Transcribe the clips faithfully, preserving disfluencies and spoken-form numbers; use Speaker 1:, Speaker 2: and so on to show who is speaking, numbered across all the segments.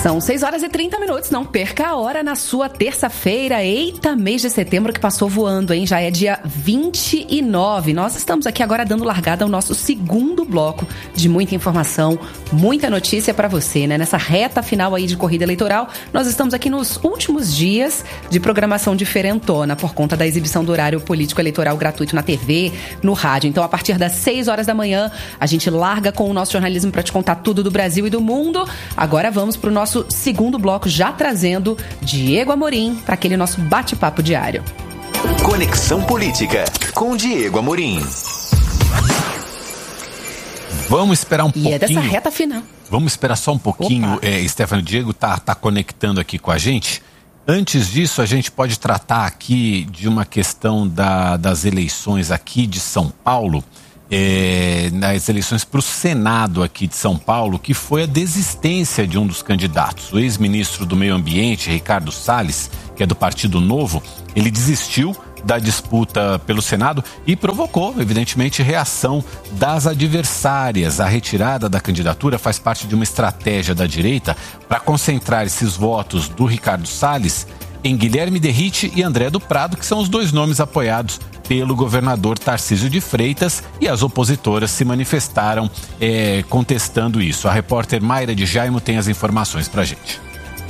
Speaker 1: São seis horas e trinta minutos, não perca a hora na sua terça-feira. Eita, mês de setembro que passou voando, hein? Já é dia vinte e nove. Nós estamos aqui agora dando largada ao nosso segundo bloco de muita informação, muita notícia para você, né? Nessa reta final aí de corrida eleitoral, nós estamos aqui nos últimos dias de programação diferentona por conta da exibição do horário político eleitoral gratuito na T V, no rádio. Então, a partir das seis horas da manhã, a gente larga com o nosso jornalismo para te contar tudo do Brasil e do mundo. Agora vamos para o nosso segundo bloco, já trazendo Diego Amorim para aquele nosso bate-papo diário.
Speaker 2: Conexão Política com Diego Amorim.
Speaker 3: Vamos esperar um
Speaker 1: e
Speaker 3: pouquinho.
Speaker 1: E é dessa reta final.
Speaker 3: Vamos esperar só um pouquinho. É, Stefano, Diego tá, tá conectando aqui com a gente. Antes disso, a gente pode tratar aqui de uma questão da, das eleições aqui de São Paulo. É, nas eleições para o Senado aqui de São Paulo, que foi a desistência de um dos candidatos. O ex-ministro do Meio Ambiente, Ricardo Salles, que é do Partido Novo, ele desistiu da disputa pelo Senado e provocou, evidentemente, reação das adversárias. A retirada da candidatura faz parte de uma estratégia da direita para concentrar esses votos do Ricardo Salles em Guilherme Derrite e André do Prado, que são os dois nomes apoiados pelo governador Tarcísio de Freitas, e as opositoras se manifestaram é, contestando isso. A repórter Mayra de Jaimo tem as informações pra gente.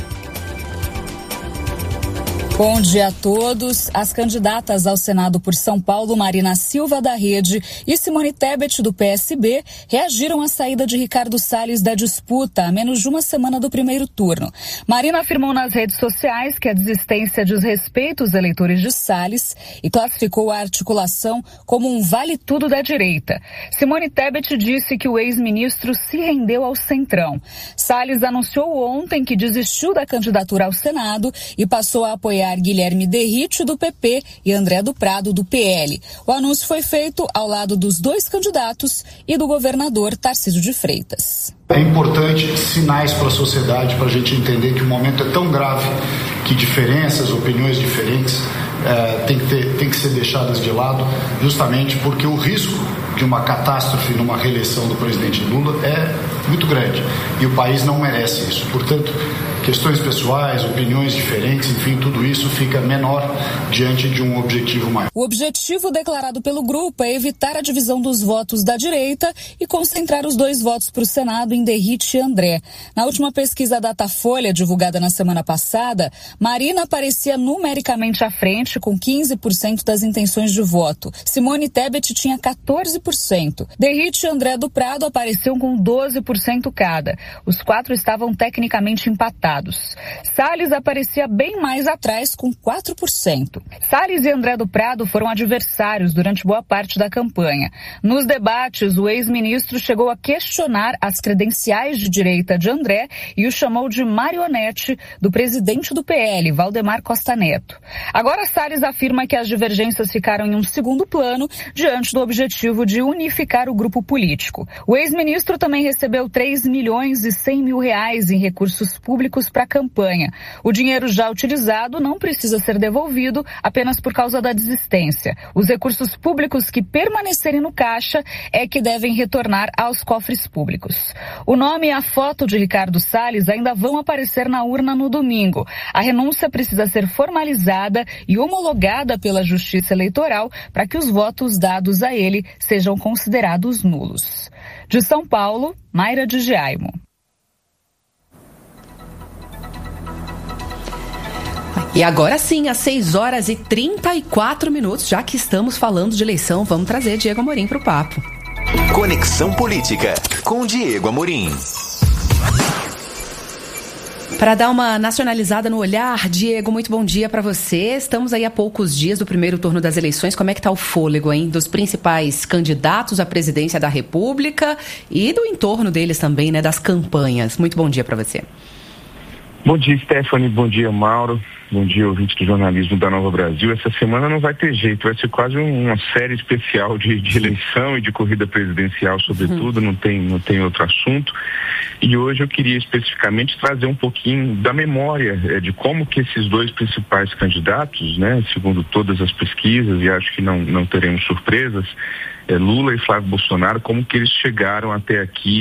Speaker 4: Bom dia a todos. As candidatas ao Senado por São Paulo, Marina Silva da Rede e Simone Tebet do P S B, reagiram à saída de Ricardo Salles da disputa a menos de uma semana do primeiro turno. Marina afirmou nas redes sociais que a desistência desrespeita os eleitores de Salles e classificou a articulação como um vale-tudo da direita. Simone Tebet disse que o ex-ministro se rendeu ao centrão. Salles anunciou ontem que desistiu da candidatura ao Senado e passou a apoiar Guilherme Derrite do P P e André do Prado do P L. O anúncio foi feito ao lado dos dois candidatos e do governador Tarcísio de Freitas.
Speaker 5: É importante sinais para a sociedade, para a gente entender que o momento é tão grave que diferenças, opiniões diferentes é, tem que ter, tem que ser deixadas de lado, justamente porque o risco de uma catástrofe numa reeleição do presidente Lula é muito grande e o país não merece isso. Portanto, questões pessoais, opiniões diferentes, enfim, tudo isso fica menor diante de um objetivo maior.
Speaker 4: O objetivo declarado pelo grupo é evitar a divisão dos votos da direita e concentrar os dois votos para o Senado em Derrite e André. Na última pesquisa Datafolha, divulgada na semana passada, Marina aparecia numericamente à frente, com quinze por cento das intenções de voto. Simone Tebet tinha quatorze por cento. Derrite e André do Prado apareciam com doze por cento cada. Os quatro estavam tecnicamente empatados. Salles aparecia bem mais atrás, com quatro por cento. Salles e André do Prado foram adversários durante boa parte da campanha. Nos debates, o ex-ministro chegou a questionar as credenciais de direita de André e o chamou de marionete do presidente do P L, Valdemar Costa Neto. Agora, Salles afirma que as divergências ficaram em um segundo plano diante do objetivo de unificar o grupo político. O ex-ministro também recebeu três milhões e cem mil reais em recursos públicos para a campanha. O dinheiro já utilizado não precisa ser devolvido apenas por causa da desistência. Os recursos públicos que permanecerem no caixa é que devem retornar aos cofres públicos. O nome e a foto de Ricardo Salles ainda vão aparecer na urna no domingo. A renúncia precisa ser formalizada e homologada pela Justiça Eleitoral para que os votos dados a ele sejam considerados nulos. De São Paulo, Mayra de Jaimo.
Speaker 1: E agora sim, às seis horas e trinta e quatro minutos, já que estamos falando de eleição, vamos trazer Diego Amorim para o papo.
Speaker 2: Conexão Política com Diego Amorim.
Speaker 1: Para dar uma nacionalizada no olhar, Diego, muito bom dia para você. Estamos aí a poucos dias do primeiro turno das eleições. Como é que está o fôlego, hein? Dos principais candidatos à presidência da República e do entorno deles também, né? Das campanhas. Muito bom dia para você.
Speaker 6: Bom dia, Stephanie. Bom dia, Mauro. Bom dia, ouvinte do jornalismo da Nova Brasil. Essa semana não vai ter jeito, vai ser quase uma série especial de, de eleição e de corrida presidencial, sobretudo, uhum. não tem, não tem outro assunto. E hoje eu queria especificamente trazer um pouquinho da memória é, de como que esses dois principais candidatos, né, segundo todas as pesquisas, e acho que não, não teremos surpresas, é, Lula e Flávio Bolsonaro, como que eles chegaram até aqui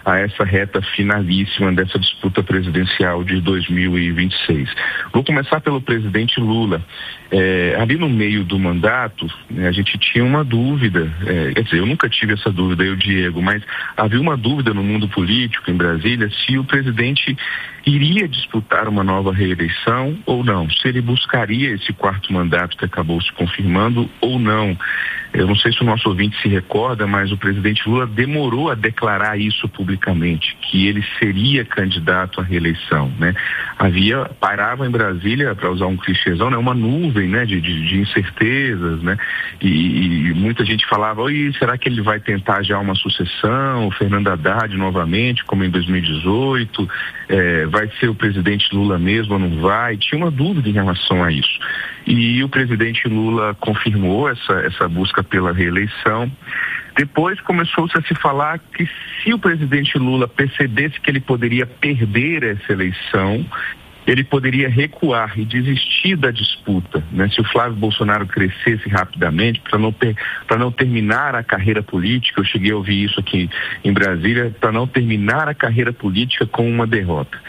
Speaker 6: a essa reta finalíssima dessa disputa presidencial de dois mil e vinte e seis. Vou começar pelo presidente Lula. É, ali no meio do mandato, né, a gente tinha uma dúvida, é, quer dizer, eu nunca tive essa dúvida, eu, Diego, mas havia uma dúvida no mundo político em Brasília se o presidente iria disputar uma nova reeleição ou não, se ele buscaria esse quarto mandato que acabou se confirmando ou não. Eu não sei se o nosso ouvinte se recorda, mas o presidente Lula demorou a declarar isso publicamente, que ele seria candidato à reeleição, né? Havia, parava em Brasília, para usar um clichêzão, né, uma nuvem, né, de, de, de incertezas, né? E, e muita gente falava, oi, será que ele vai tentar já uma sucessão, o Fernando Haddad novamente, como em dois mil e dezoito? É, vai ser o presidente Lula mesmo ou não vai? Tinha uma dúvida em relação a isso. E o presidente Lula confirmou essa, essa busca pela reeleição. Depois começou-se a se falar que se o presidente Lula percebesse que ele poderia perder essa eleição, ele poderia recuar e desistir da disputa, né? Se o Flávio Bolsonaro crescesse rapidamente, para não, para não terminar a carreira política, eu cheguei a ouvir isso aqui em Brasília, para não terminar a carreira política com uma derrota.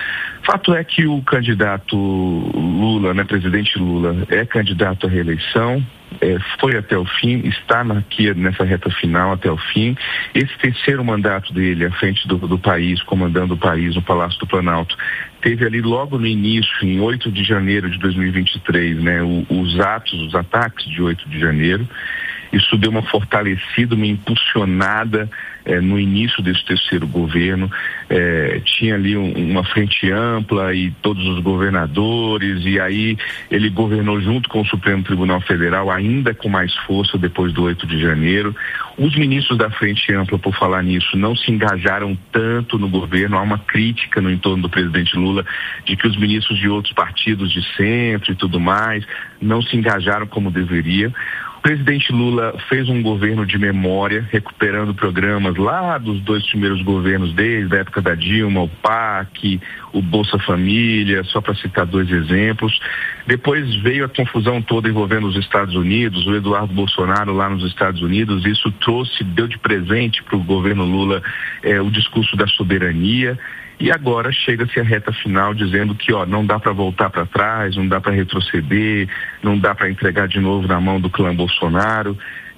Speaker 6: Fato é que o candidato Lula, né, presidente Lula, é candidato à reeleição, é, foi até o fim, está aqui nessa reta final até o fim. Esse terceiro mandato dele à frente do, do país, comandando o país no Palácio do Planalto, teve ali logo no início, em oito de janeiro de dois mil e vinte e três, né, o, os atos, os ataques de oito de janeiro. Isso deu uma fortalecida, uma impulsionada eh, no início desse terceiro governo. Eh, tinha ali um, uma frente ampla e todos os governadores, e aí ele governou junto com o Supremo Tribunal Federal, ainda com mais força depois do oito de janeiro. Os ministros da frente ampla, por falar nisso, não se engajaram tanto no governo. Há uma crítica no entorno do presidente Lula de que os ministros de outros partidos de centro e tudo mais não se engajaram como deveria. O presidente Lula fez um governo de memória, recuperando programas lá dos dois primeiros governos, desde a época da Dilma, o P A C, o Bolsa Família, só para citar dois exemplos. Depois veio a confusão toda envolvendo os Estados Unidos, o Eduardo Bolsonaro lá nos Estados Unidos. Isso trouxe, deu de presente para o governo Lula eh, o discurso da soberania. E agora chega-se a reta final dizendo que ó, não dá para voltar para trás, não dá para retroceder, não dá para entregar de novo na mão do clã Bolsonaro.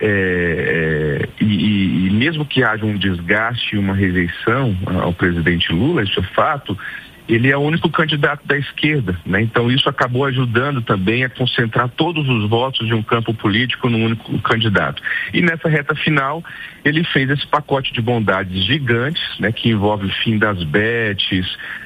Speaker 6: É, é, e, e mesmo que haja um desgaste e uma rejeição ao presidente Lula, isso é fato, ele é o único candidato da esquerda, né? Então isso acabou ajudando também a concentrar todos os votos de um campo político num único candidato. E nessa reta final, ele fez esse pacote de bondades gigantes, né? Que envolve o fim das bets,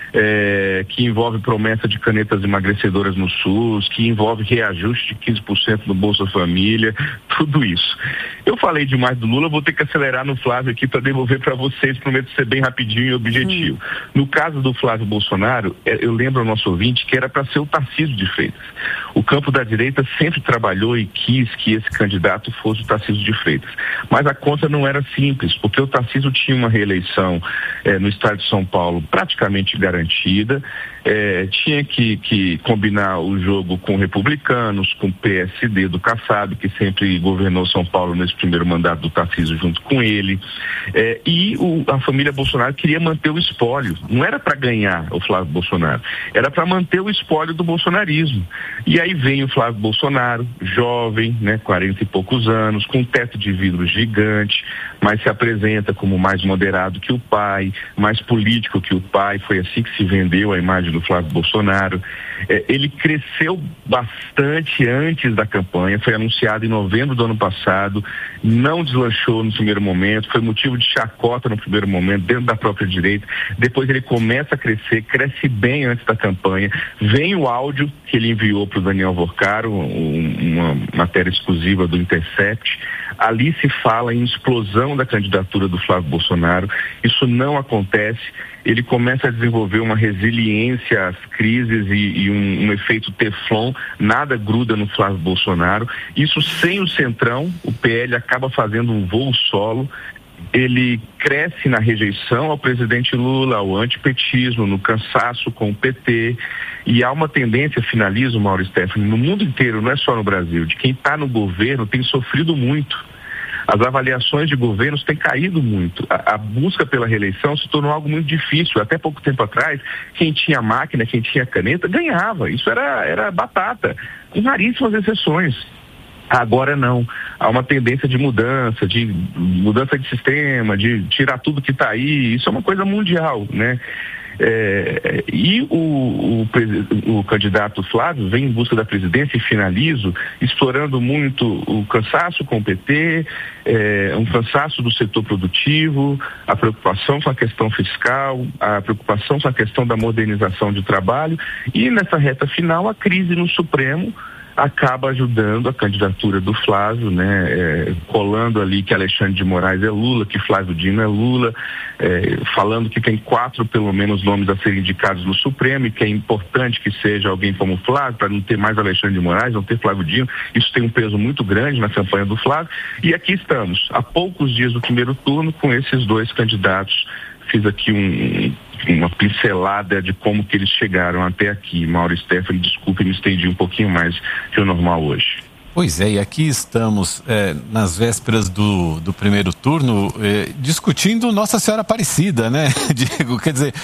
Speaker 6: é, que envolve promessa de canetas emagrecedoras no SUS, que envolve reajuste de quinze por cento no Bolsa Família, tudo isso. Eu falei demais do Lula, vou ter que acelerar no Flávio aqui para devolver para vocês, prometo ser bem rapidinho e objetivo. Hum. No caso do Flávio Bolsonaro, eu lembro ao nosso ouvinte que era para ser o Tarcísio de Freitas. O campo da direita sempre trabalhou e quis que esse candidato fosse o Tarcísio de Freitas. Mas a conta não era simples, porque o Tarcísio tinha uma reeleição eh, no estado de São Paulo praticamente garantida, eh, tinha que, que combinar o jogo com republicanos, com o P S D do Kassab, que sempre governou São Paulo nesse primeiro mandato do Tarcísio junto com ele, eh, e o, a família Bolsonaro queria manter o espólio. Não era para ganhar o Flávio Bolsonaro, era para manter o espólio do bolsonarismo. E aí vem o Flávio Bolsonaro, jovem, né, quarenta e poucos anos, com um teto de vidro gigante, mas se apresenta como mais moderado que o pai, mais político que o pai. Foi assim que se vendeu a imagem do Flávio Bolsonaro. É, ele cresceu bastante antes da campanha, foi anunciado em novembro do ano passado, não deslanchou no primeiro momento, foi motivo de chacota no primeiro momento, dentro da própria direita. Depois ele começa a crescer, cresce bem antes da campanha. Vem o áudio que ele enviou para o Daniel Vorcaro, um, uma matéria exclusiva do Intercept. Ali se fala em explosão da candidatura do Flávio Bolsonaro. Isso não acontece. Ele começa a desenvolver uma resiliência às crises e, e um, um efeito teflon, nada gruda no Flávio Bolsonaro. Isso sem o Centrão, o P L acaba fazendo um voo solo. Ele cresce na rejeição ao presidente Lula, ao antipetismo, no cansaço com o P T, e há uma tendência, finalizo, Mauro Stefani, no mundo inteiro, não é só no Brasil, de quem está no governo tem sofrido muito. as avaliações de governos têm caído muito. A, a busca pela reeleição se tornou algo muito difícil. Até pouco tempo atrás, quem tinha máquina, quem tinha caneta, ganhava. Isso era, era batata, com raríssimas exceções. Agora não. Há uma tendência de mudança, de mudança de sistema, de tirar tudo que está aí. Isso é uma coisa mundial, né? É, e o, o, o candidato Flávio vem em busca da presidência, e finalizo, explorando muito o cansaço com o P T, é, um cansaço do setor produtivo, a preocupação com a questão fiscal, a preocupação com a questão da modernização de trabalho, e nessa reta final a crise no Supremo acaba ajudando a candidatura do Flávio, né, é, colando ali que Alexandre de Moraes é Lula, que Flávio Dino é Lula, é, falando que tem quatro, pelo menos, nomes a serem indicados no Supremo e que é importante que seja alguém como Flávio, para não ter mais Alexandre de Moraes, não ter Flávio Dino. Isso tem um peso muito grande na campanha do Flávio. E aqui estamos, há poucos dias do primeiro turno, com esses dois candidatos. Fiz aqui um, uma pincelada de como que eles chegaram até aqui. Mauro e Stephanie, desculpe, me estendi um pouquinho mais que o normal hoje.
Speaker 3: Pois é, e aqui estamos é, nas vésperas do, do primeiro turno é, discutindo Nossa Senhora Aparecida, né, Diego? Quer dizer,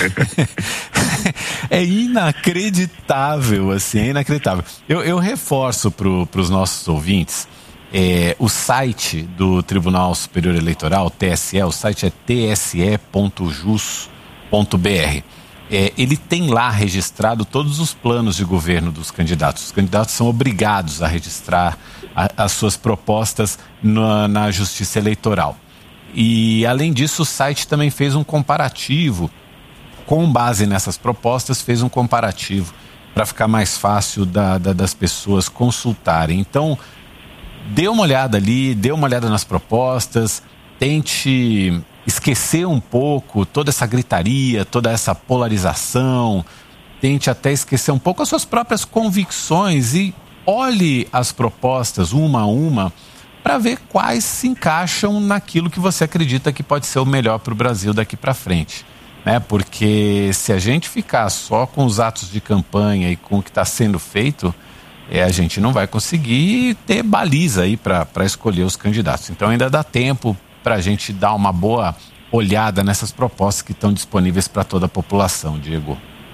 Speaker 3: é inacreditável, assim, é inacreditável. Eu, eu reforço para os nossos ouvintes. É, o site do Tribunal Superior Eleitoral, T S E, o site é t s e ponto jus ponto b r. É, ele tem lá registrado todos os planos de governo dos candidatos. Os candidatos são obrigados a registrar a, as suas propostas na, na Justiça Eleitoral. E, além disso, o site também fez um comparativo, com base nessas propostas, fez um comparativo para ficar mais fácil da, da, das pessoas consultarem. Então, dê uma olhada ali, dê uma olhada nas propostas, tente esquecer um pouco toda essa gritaria, toda essa polarização, tente até esquecer um pouco as suas próprias convicções e olhe as propostas uma a uma para ver quais se encaixam naquilo que você acredita que pode ser o melhor para o Brasil daqui para frente, né? Porque se a gente ficar só com os atos de campanha e com o que está sendo feito, É, a gente não vai conseguir ter baliza aí para escolher os candidatos. Então ainda dá tempo para a gente dar uma boa olhada nessas propostas que estão disponíveis para toda a população, Diego.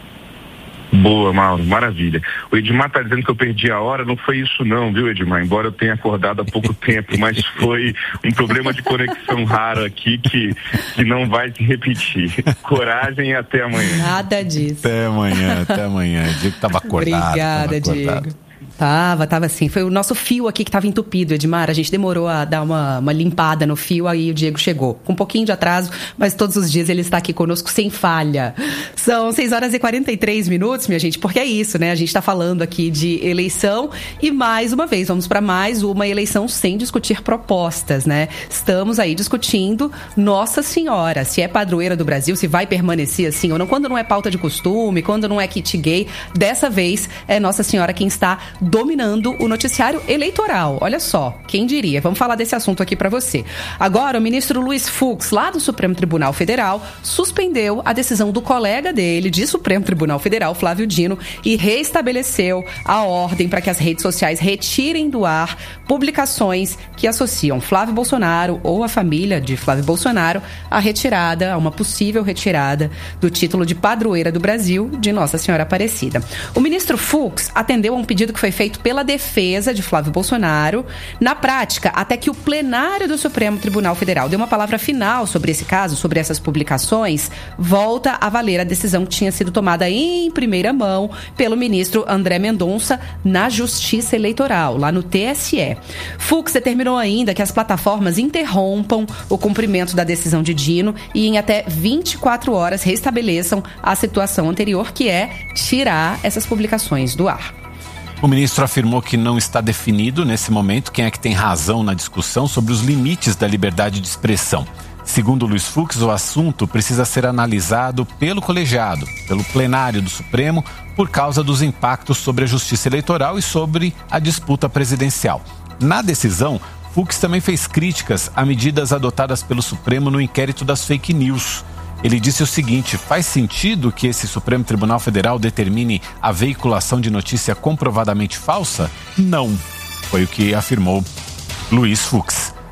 Speaker 6: Boa, Mauro, maravilha. O Edmar está dizendo que eu perdi a hora, não foi isso não, viu, Edmar? Embora eu tenha acordado há pouco tempo, mas foi um problema de conexão raro aqui que, que não vai se repetir. Coragem e até amanhã.
Speaker 1: Nada disso.
Speaker 3: Até amanhã, até amanhã. O Diego estava acordado.
Speaker 1: Obrigada,
Speaker 3: tava acordado.
Speaker 1: Diego. Tava, tava assim. Foi o nosso fio aqui que tava entupido, Edmar. A gente demorou a dar uma, uma limpada no fio, aí o Diego chegou. Com um pouquinho de atraso, mas todos os dias ele está aqui conosco sem falha. São seis horas e quarenta e três minutos, minha gente, porque é isso, né? A gente tá falando aqui de eleição e, mais uma vez, vamos para mais uma eleição sem discutir propostas, né? Estamos aí discutindo Nossa Senhora, se é padroeira do Brasil, se vai permanecer assim ou não. Quando não é pauta de costume, quando não é kit gay, dessa vez é Nossa Senhora quem está dominando o noticiário eleitoral. Olha só, quem diria? Vamos falar desse assunto aqui para você. Agora, o ministro Luiz Fux, lá do Supremo Tribunal Federal, suspendeu a decisão do colega dele, de Supremo Tribunal Federal, Flávio Dino, e reestabeleceu a ordem para que as redes sociais retirem do ar publicações que associam Flávio Bolsonaro ou a família de Flávio Bolsonaro à retirada, a uma possível retirada do título de padroeira do Brasil de Nossa Senhora Aparecida. O ministro Fux atendeu a um pedido que foi feito pela defesa de Flávio Bolsonaro, na prática, até que o plenário do Supremo Tribunal Federal dê uma palavra final sobre esse caso, sobre essas publicações, volta a valer a decisão que tinha sido tomada em primeira mão pelo ministro André Mendonça na Justiça Eleitoral, lá no T S E. Fux determinou ainda que as plataformas interrompam o cumprimento da decisão de Dino e em até vinte e quatro horas restabeleçam a situação anterior, que é tirar essas publicações do ar.
Speaker 3: O ministro afirmou que não está definido, nesse momento, quem é que tem razão na discussão sobre os limites da liberdade de expressão. Segundo Luiz Fux, o assunto precisa ser analisado pelo colegiado, pelo plenário do Supremo, por causa dos impactos sobre a justiça eleitoral e sobre a disputa presidencial. Na decisão, Fux também fez críticas a medidas adotadas pelo Supremo no inquérito das fake news. Ele disse o seguinte: faz sentido que esse Supremo Tribunal Federal determine a veiculação de notícia comprovadamente falsa? Não, foi o que afirmou Luiz Fux.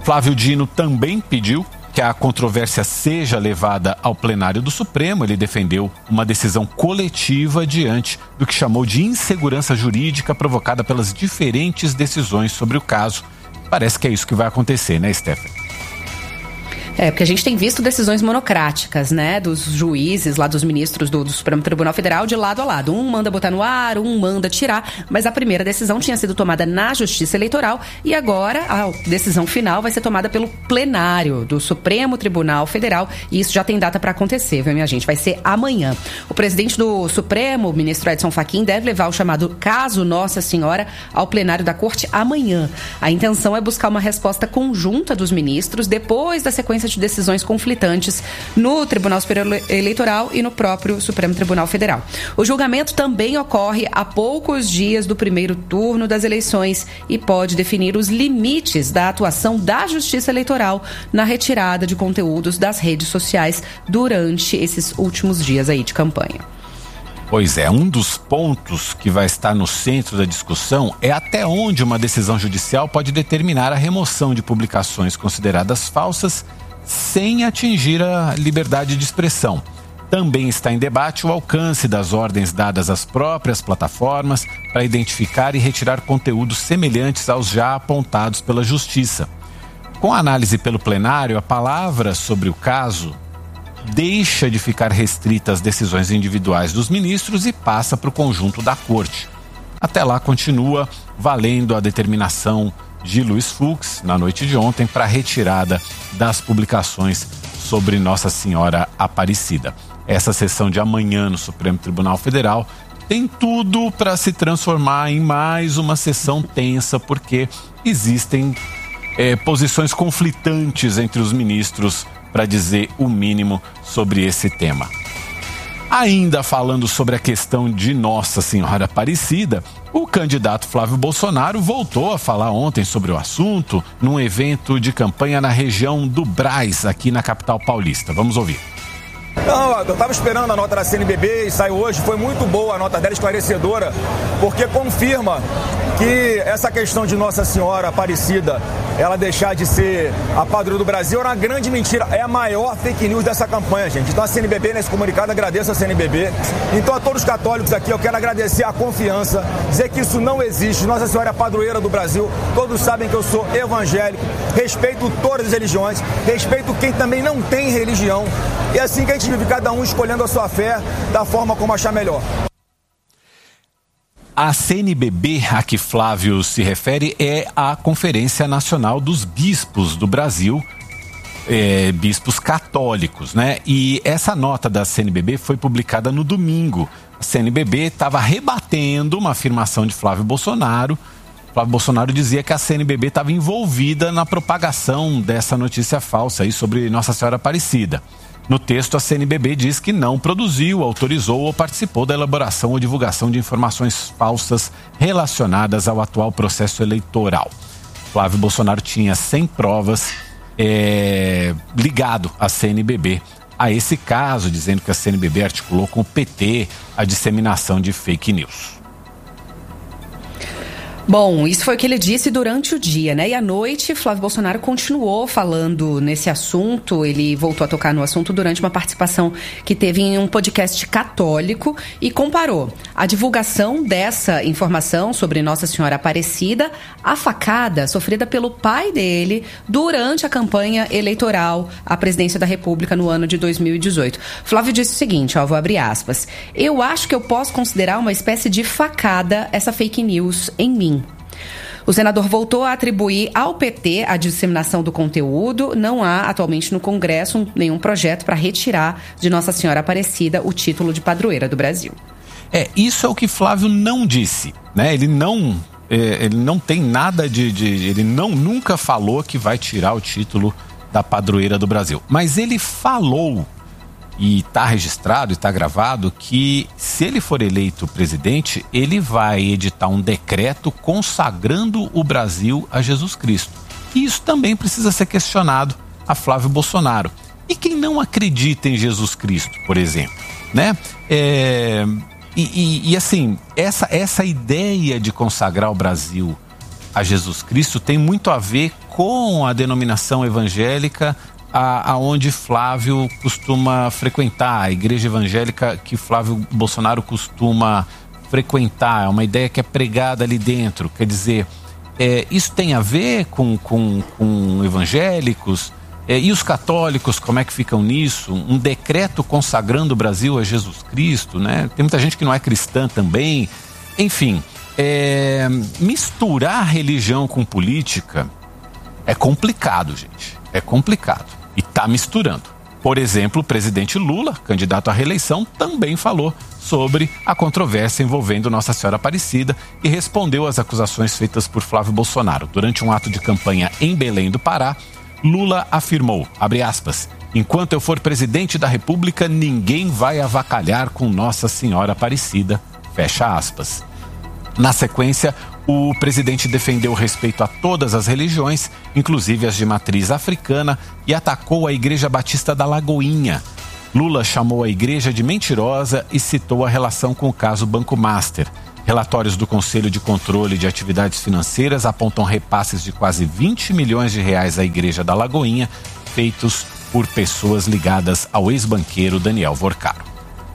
Speaker 3: Flávio Dino também pediu que a controvérsia seja levada ao plenário do Supremo. Ele defendeu uma decisão coletiva diante do que chamou de insegurança jurídica provocada pelas diferentes decisões sobre o caso. Parece que é isso que vai acontecer, né, Stephanie?
Speaker 1: É, porque a gente tem visto decisões monocráticas, né, dos juízes, lá dos ministros do, do Supremo Tribunal Federal, de lado a lado. Um manda botar no ar, um manda tirar, mas a primeira decisão tinha sido tomada na Justiça Eleitoral e agora a decisão final vai ser tomada pelo plenário do Supremo Tribunal Federal e isso já tem data para acontecer, viu, minha gente? Vai ser amanhã. O presidente do Supremo, o ministro Edson Fachin, deve levar o chamado caso Nossa Senhora ao plenário da Corte amanhã. A intenção é buscar uma resposta conjunta dos ministros depois da sequência de decisões conflitantes no Tribunal Superior Eleitoral e no próprio Supremo Tribunal Federal. O julgamento também ocorre a poucos dias do primeiro turno das eleições e pode definir os limites da atuação da Justiça Eleitoral na retirada de conteúdos das redes sociais durante esses últimos dias aí de campanha.
Speaker 3: Pois é, um dos pontos que vai estar no centro da discussão é até onde uma decisão judicial pode determinar a remoção de publicações consideradas falsas sem atingir a liberdade de expressão. Também está em debate o alcance das ordens dadas às próprias plataformas para identificar e retirar conteúdos semelhantes aos já apontados pela Justiça. Com a análise pelo plenário, a palavra sobre o caso deixa de ficar restrita às decisões individuais dos ministros e passa para o conjunto da Corte. Até lá continua valendo a determinação de Luiz Fux, na noite de ontem, para a retirada das publicações sobre Nossa Senhora Aparecida. Essa sessão de amanhã no Supremo Tribunal Federal tem tudo para se transformar em mais uma sessão tensa, porque existem é, posições conflitantes entre os ministros, para dizer o mínimo, sobre esse tema. Ainda falando sobre a questão de Nossa Senhora Aparecida, o candidato Flávio Bolsonaro voltou a falar ontem sobre o assunto num evento de campanha na região do Brás, aqui na capital paulista. Vamos ouvir.
Speaker 7: Não, eu estava esperando a nota da C N B B e saiu hoje, foi muito boa a nota dela, esclarecedora, porque confirma que essa questão de Nossa Senhora Aparecida, ela deixar de ser a padroeira do Brasil, era uma grande mentira, é a maior fake news dessa campanha, gente. Então a C N B B, nesse comunicado, agradeço a C N B B. Então a todos os católicos aqui, eu quero agradecer a confiança, dizer que isso não existe. Nossa Senhora é a padroeira do Brasil, todos sabem que eu sou evangélico, respeito todas as religiões, respeito quem também não tem religião, e é assim que a gente vive, cada um escolhendo a sua fé da forma como achar melhor.
Speaker 3: A C N B B a que Flávio se refere é a Conferência Nacional dos Bispos do Brasil, é, bispos católicos, né? E essa nota da C N B B foi publicada no domingo. A C N B B estava rebatendo uma afirmação de Flávio Bolsonaro. Flávio Bolsonaro dizia que a C N B B estava envolvida na propagação dessa notícia falsa aí sobre Nossa Senhora Aparecida. No texto, a C N B B diz que não produziu, autorizou ou participou da elaboração ou divulgação de informações falsas relacionadas ao atual processo eleitoral. Flávio Bolsonaro tinha cem provas é, ligado à C N B B a esse caso, dizendo que a C N B B articulou com o P T a disseminação de fake news.
Speaker 1: Bom, isso foi o que ele disse durante o dia, né? E à noite, Flávio Bolsonaro continuou falando nesse assunto. Ele voltou a tocar no assunto durante uma participação que teve em um podcast católico e comparou a divulgação dessa informação sobre Nossa Senhora Aparecida à facada sofrida pelo pai dele durante a campanha eleitoral à presidência da República no ano de dois mil e dezoito. Flávio disse o seguinte, ó, vou abrir aspas. Eu acho que eu posso considerar uma espécie de facada essa fake news em mim. O senador voltou a atribuir ao P T a disseminação do conteúdo. Não há atualmente no Congresso nenhum projeto para retirar de Nossa Senhora Aparecida o título de padroeira do Brasil.
Speaker 3: É, isso é o que Flávio não disse, né? Ele não, é, ele não tem nada de, de... Ele não, nunca falou que vai tirar o título da padroeira do Brasil. Mas ele falou, e está registrado e está gravado, que se ele for eleito presidente, ele vai editar um decreto consagrando o Brasil a Jesus Cristo. E isso também precisa ser questionado a Flávio Bolsonaro. E quem não acredita em Jesus Cristo, por exemplo, né? É, e, e, e assim, essa, essa ideia de consagrar o Brasil a Jesus Cristo tem muito a ver com a denominação evangélica a, aonde Flávio costuma frequentar, a igreja evangélica que Flávio Bolsonaro costuma frequentar. É uma ideia que é pregada ali dentro. Quer dizer, é, isso tem a ver com, com, com evangélicos? É, e os católicos, como é que ficam nisso? Um decreto consagrando o Brasil a Jesus Cristo, né? Tem muita gente que não é cristã também. Enfim, é, misturar religião com política é complicado, gente. É complicado. E tá misturando. Por exemplo, o presidente Lula, candidato à reeleição, também falou sobre a controvérsia envolvendo Nossa Senhora Aparecida e respondeu às acusações feitas por Flávio Bolsonaro. Durante um ato de campanha em Belém do Pará, Lula afirmou, abre aspas, enquanto eu for presidente da República, ninguém vai avacalhar com Nossa Senhora Aparecida, fecha aspas. Na sequência, o presidente defendeu o respeito a todas as religiões, inclusive as de matriz africana, e atacou a Igreja Batista da Lagoinha. Lula chamou a igreja de mentirosa e citou a relação com o caso Banco Master. Relatórios do Conselho de Controle de Atividades Financeiras apontam repasses de quase vinte milhões de reais à Igreja da Lagoinha, feitos por pessoas ligadas ao ex-banqueiro Daniel Vorcaro.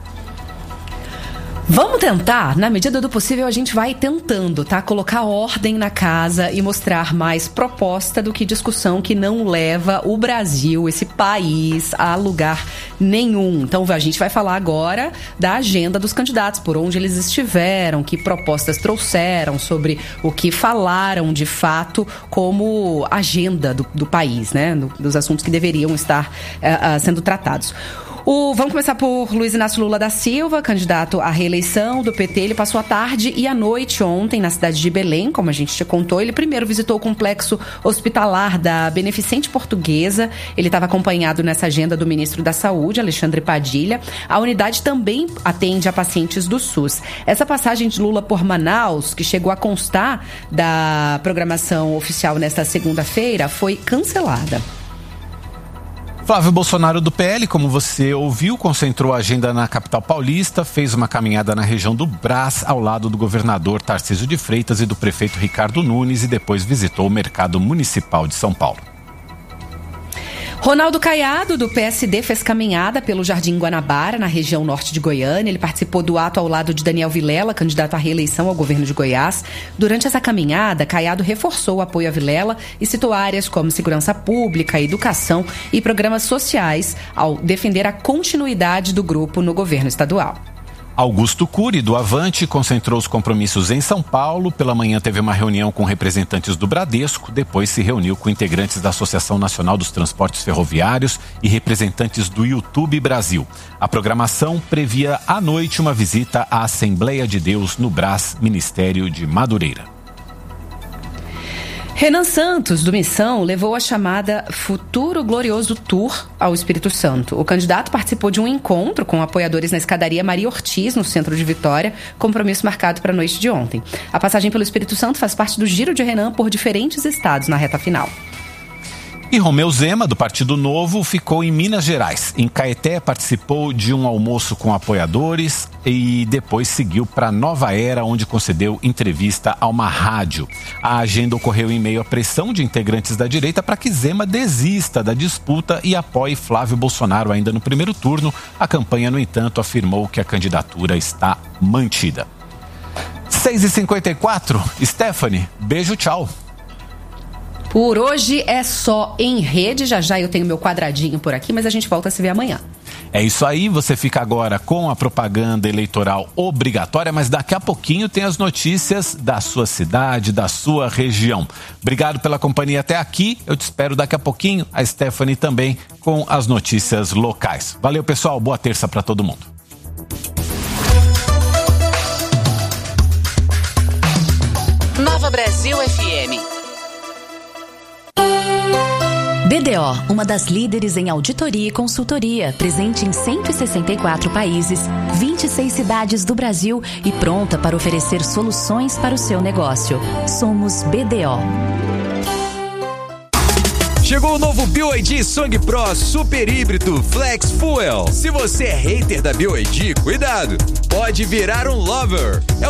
Speaker 1: Vamos tentar, na medida do possível a gente vai tentando, tá? Colocar ordem na casa e mostrar mais proposta do que discussão que não leva o Brasil, esse país, a lugar nenhum. Então a gente vai falar agora da agenda dos candidatos, por onde eles estiveram, que propostas trouxeram, sobre o que falaram de fato como agenda do, do país, né? Do, dos assuntos que deveriam estar uh, uh, sendo tratados. O, vamos começar por Luiz Inácio Lula da Silva, candidato à reeleição do P T. Ele passou a tarde e a noite ontem na cidade de Belém, como a gente já contou. Ele primeiro visitou o complexo hospitalar da Beneficente Portuguesa. Ele estava acompanhado nessa agenda do ministro da Saúde, Alexandre Padilha. A unidade também atende a pacientes do SUS. Essa passagem de Lula por Manaus, que chegou a constar da programação oficial nesta segunda-feira, foi cancelada.
Speaker 3: Flávio Bolsonaro do P L, como você ouviu, concentrou a agenda na capital paulista, fez uma caminhada na região do Brás, ao lado do governador Tarcísio de Freitas e do prefeito Ricardo Nunes, e depois visitou o mercado municipal de São Paulo.
Speaker 1: Ronaldo Caiado, do P S D, fez caminhada pelo Jardim Guanabara, na região norte de Goiânia. Ele participou do ato ao lado de Daniel Vilela, candidato à reeleição ao governo de Goiás. Durante essa caminhada, Caiado reforçou o apoio a Vilela e citou áreas como segurança pública, educação e programas sociais, ao defender a continuidade do grupo no governo estadual.
Speaker 3: Augusto Cury, do Avante, concentrou os compromissos em São Paulo. Pela manhã teve uma reunião com representantes do Bradesco, depois se reuniu com integrantes da Associação Nacional dos Transportes Ferroviários e representantes do YouTube Brasil. A programação previa à noite uma visita à Assembleia de Deus no Brás, Ministério de Madureira.
Speaker 1: Renan Santos, do Missão, levou a chamada Futuro Glorioso Tour ao Espírito Santo. O candidato participou de um encontro com apoiadores na escadaria Maria Ortiz, no centro de Vitória, compromisso marcado para a noite de ontem. A passagem pelo Espírito Santo faz parte do giro de Renan por diferentes estados na reta final.
Speaker 3: E Romeu Zema, do Partido Novo, ficou em Minas Gerais. Em Caeté, participou de um almoço com apoiadores e depois seguiu para Nova Era, onde concedeu entrevista a uma rádio. A agenda ocorreu em meio à pressão de integrantes da direita para que Zema desista da disputa e apoie Flávio Bolsonaro ainda no primeiro turno. A campanha, no entanto, afirmou que a candidatura está mantida. seis e cinquenta e quatro, Stephanie, beijo, tchau.
Speaker 1: Por hoje é só em rede, já já eu tenho meu quadradinho por aqui, mas a gente volta a se ver amanhã.
Speaker 3: É isso aí, você fica agora com a propaganda eleitoral obrigatória, mas daqui a pouquinho tem as notícias da sua cidade, da sua região. Obrigado pela companhia até aqui, eu te espero daqui a pouquinho, a Stephanie também com as notícias locais. Valeu, pessoal, boa terça para todo mundo.
Speaker 8: Nova Brasil F M.
Speaker 9: B D O, uma das líderes em auditoria e consultoria, presente em cento e sessenta e quatro países, vinte e seis cidades do Brasil e pronta para oferecer soluções para o seu negócio. Somos B D O.
Speaker 10: Chegou o novo B Y D Song Pro Super Híbrido Flex Fuel. Se você é hater da B Y D, cuidado, pode virar um lover. É